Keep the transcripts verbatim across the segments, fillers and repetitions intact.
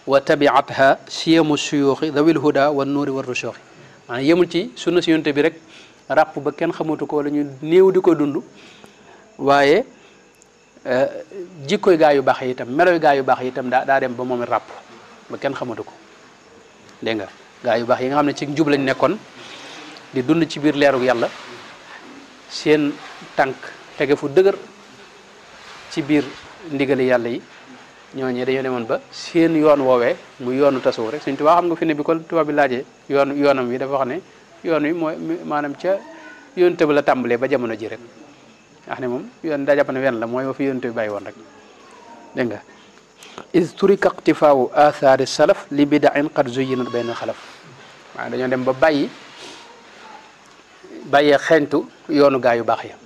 wa tabiatha siyamu suyuuxi dawil huda wa nuuri wa rusuuxi maanaam yemul ci sunna si yonte bi rek ràpp ba kenn xamatu ko wala ñu néew di ko dund waaye jikkoy gaa yu baax yi itam meloy gaa yu baax yi itam daa daa dem ba moom it ràpp ba kenn xamatu ko dégg nga gaa yu baax yi nga xam ne ci njub lañ nekkoon di dund ci biir leerug yàlla seen tànk tege fu dëgër ci biir ndigali yàlla yi ñooñu dañoo demoon ba seen yoon woowee mu yoonu tasawuf rek Sëñ Tuubaa xam nga fi ne bi ko tubaab bi laajee yoon yoonam wi dafa wax ne yoon wi mooy maanaam ca yoonte ba la tàmbalee ba jamono ji rek wax ne moom yoon daa jàpp ne wenn la mooy wa fi yoonte bi bàyyi woon rek dégg nga is turika iqtifaawu athari salaf li bidain qad zuyyinat bayna xalaf waaw dañoo dem ba bàyyi bàyyee xeeñtu yoonu gaa yu baax ya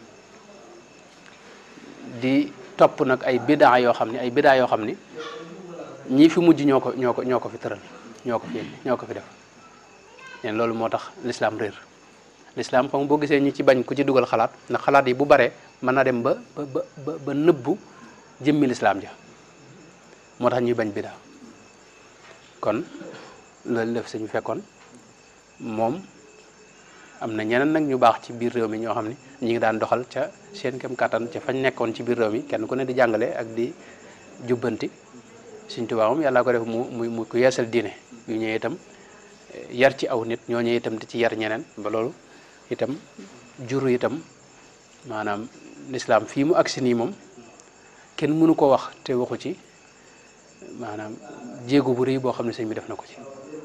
di topp nag ay bidaa yoo xam ne ay bidaa yoo xam ni ñii fi mujj ñoo ko ñoo ko ñoo ko fi tëral ñoo ko fi ñoo ko fi def leen loolu moo tax l'islam réer l'islam xam boo gisee ñi ci bañ ku ci dugal xalaat ndax xalaat yi bu baree mën na dem ba ba ba ba nëbbu jëmmi l'islam ja moo tax ñuy bañ bidaa kon loolu def suñu fekkoon moom am na ñeneen nag ñu baax ci biir réew mi ñoo xam ne ñi ngi daan doxal ca seen kem kattan ca fañ nekkoon ci biir réew mi kenn ku ne di jàngale ak di jubbanti Sëñ Tuubaa moom yàlla ko def mu mu mu ku yeesal diine yu ñëwee itam yar ci aw nit ñoo ñëwee itam di ci yar ñeneen ba loolu itam juru itam maanaam lislaam fii mu agsi nii moom kenn mënu ko wax te waxu ci maanaam jéego bu rëy boo xam ne sëñ bi def na ko ci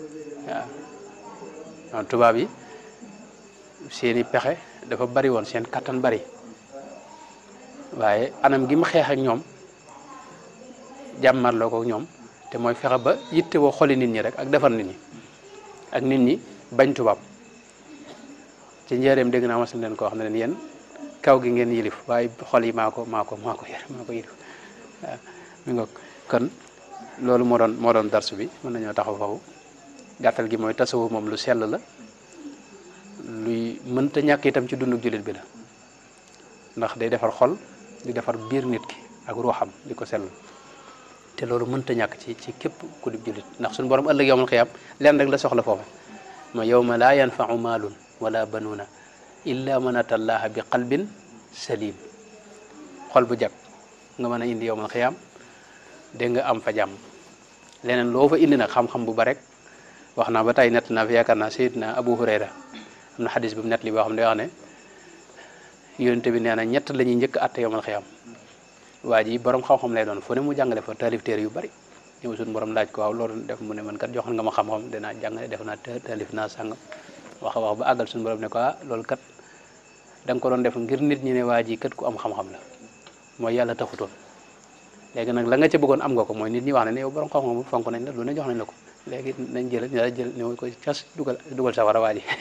waaw tubaab yi seeni pexe dafa bari woon seen kattan bari waaye anam gi mu xeex ak ñoom jàmmarloo ko ñoom te mooy fexe ba yitte woo xoli nit ñi rek ak defar nit ñi ak nit ñi bañ tubaab ci njëreem dégg naa mas leen koo xam ne leen yéen kaw gi ngeen yilif waaye xol yi maa ko maa ko maa ko maa ko yilif waaw mi nga kon loolu moo doon moo doon darsu bi mën nañoo taxaw foofu gàttal gi mooy tasawuf moom lu sell la luy mënta ñàkk itam ci dundu jullit bi la ndax day defar xol di defar biir nit ki ak ruuxam di ko sell te loolu mënta ñàkk ci ci képp ku di jullit ndax suñu borom ëllëg yawmal xiyaam leen rek la soxla foofu ma yawma laa yanfau maalun wala banuuna illa man atallaha bi qalbin salim xol bu jag nga mën a indi yawmal xiyaam dégg nga am fa jàmm leneen loo fa indi nag xam-xam bu ba rek wax naa ba tey nett naa fi yaakaar naa Seydina Abu Hurayra am na xadis bi mu nett li boo xam ne wax ne yonente bi nee na ñett la ñuy njëkk atte yawmal xiyaam waa ji borom xam-xam lay doon fu ne mu jàngale fa taalif téere yu bari ñëw suñu borom laaj ko waaw loolu def mu ne man kat joxoon nga ma xam-xam dinaa jàngale def naa taalif naa sàngam wax wax ba àggal suñu borom ne ko ah loolu kat da nga ko doon def ngir nit ñi ne waa ji kat ku am xam-xam la mooy yàlla taxutoon léegi nag la nga ca bëggoon am nga ko mooy nit ñi wax ne ne yow borom xam-xam fonk nañ la lu ne jox nañ la ko léegi nañ jël ñu jël ñëw ko cas dugal dugal sa war a waa ji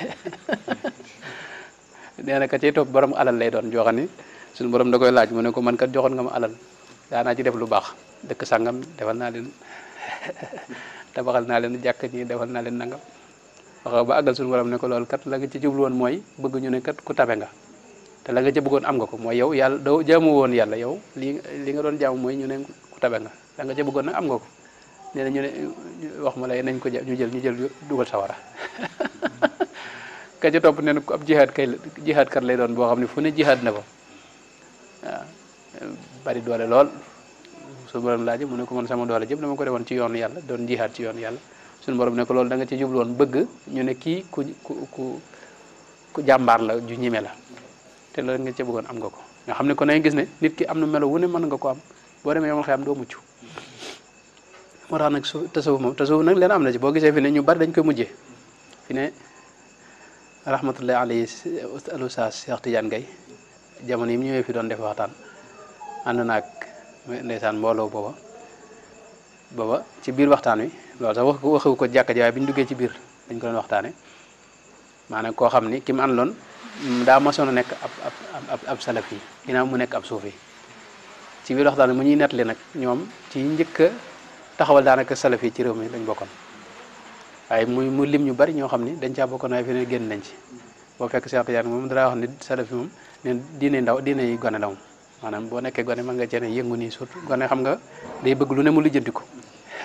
nee na ka cay topp borom alal lay doon joxan ni suñu borom da koy laaj mu ne ko man kat joxoon nga ma alal daanaa ci def lu baax dëkk sàngam defal naa leen tabaxal naa leen jàkk ñi defal naa leen nangam wax ba àggal suñu borom ne ko loolu kat la nga ci jublu woon mooy bëgg ñu ne kat ku tabe nga te la nga ca bëggoon am nga ko mooy yow yàlla doo jaamu woon yàlla yow li li nga doon jaamu mooy ñu ne ku tabe nga la nga ca bëggoon nag am nga ko nee na ñu ne wax ma lay nañ ko ñu jël ñu jël dugal sawara ka ca topp nee na ku ab jihaad kay jihaad kat lay doon boo xam ne fu ne jihaad na ko waaw bari doole lool suñu borom laaj mu ne ko man sama doole jëpp dama ko defoon ci yoonu yàlla doon jihaad ci yoonu yàlla suñu borom ne ko loolu da nga ci jublu woon bëgg ñu ne kii ku ku ku ku jàmbaar la ju ñime la te loolu nga ca bëggoon am nga ko nga xam ne kon nañ gis ne nit ki am na melo wu ne mën nga ko am boo demee yomal xëy am doo mucc moo tax nag su tasawuf moom tasawuf nag leen am na ci boo gisee fi ne ñu bari dañ koy mujjee fi ne rahmatullahi alayhi alustaas Cheikh Tidiane Gaye jamono yi mu ñëwee fi doon def waxtaan ànd naag ndeysaan mbooloo booba booba ci biir waxtaan wi loolu sax wax ko waxewu ko jàkka ji waaye bi ñu duggee ci biir dañ ko doon waxtaane maanaam koo xam ni ki mu àndoon daa masoon a nekk ab ab ab salaf yi ginnaaw mu nekk ab suufi ci biir waxtaan wi mu ñuy nettali nag ñoom ci njëkk a taxawal daanaka salaf yi ci réew mi lañ bokkoon waaye muy mu lim ñu bari ñoo xam ni dañ caa bokkoon waaye fi ne génn nañ ci boo fekk Cheikh Tidiane moom dara wax ni salaf yi moom ne diine ndaw diine yi gone la moom maanaam boo nekkee gone mën nga cee ne yëngu nii surtout gone xam nga day bëgg lu ne mu lijjanti ko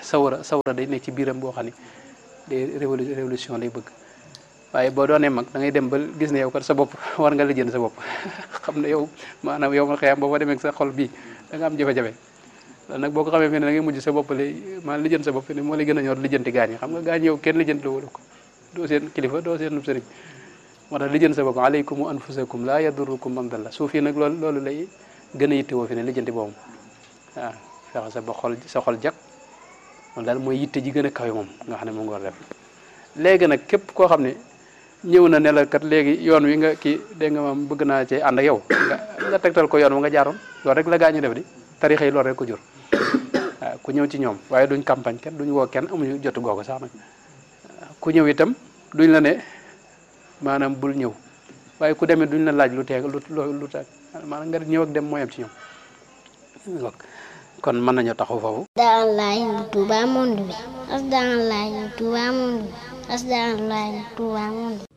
sawra sawra day nekk ci biiram boo xam ne day révolution lay bëgg waaye boo doonee mag da ngay dem ba gis ne yow kat sa bopp war nga lijjanti sa bopp xam ne yow maanaam yow ma xëyam boo fa demee sa xol bii da nga am jafe-jafe loolu nag boo ko xamee fi ne da ngay mujj sa bopp lay maanaam lijjanti sa bopp fi ne moo lay gën a ñor lijjanti gaañ yi xam nga gaañ yow kenn lijjanti la wala ko doo seen kilifa doo seen nub sëriñ moo tax lijjanti sa bopp alaykum wa anfusakum laa yadurukum man dalla suuf yi nag loolu loolu lay gën a yittewoo fi ne lijjanti boobu waaw fexe sa ba xol sa xol jag moom daal mooy yitte ji gën a kawe moom nga xam ne moom nga war a def léegi nag képp koo xam ne ñëw na ne la kat léegi yoon wi nga kii dégg nga maam bëgg naa cee ànd ak yow nga nga tegtal ko yoon wa nga jaaroon loolu rek la gaañu def di tarixa yi loolu rek ko jur waaw ku ñëw ci ñoom waaye duñ campagne kenn duñ woo kenn amuñu jotu googu sax nag ku ñëw itam duñ la ne maanaam bul ñëw waaye ku demee duñ la laaj lu teeg lu lu teeg maanaam nga ñëw ak dem mooyam ci ñoom kon mën nañoo taxaw foofu. Asdaalaay Touba monde bi asdaalaay Touba monde bi asdaalaay Touba monde